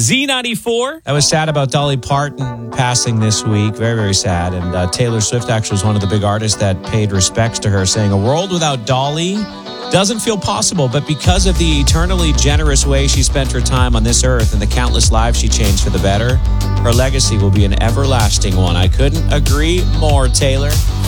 Z94. That was sad about Dolly Parton passing this week. Very, very sad. And Taylor Swift actually was one of the big artists that paid respects to her, saying a world without Dolly doesn't feel possible, but because of the eternally generous way she spent her time on this earth and the countless lives she changed for the better, her legacy will be an everlasting one. I couldn't agree more, Taylor.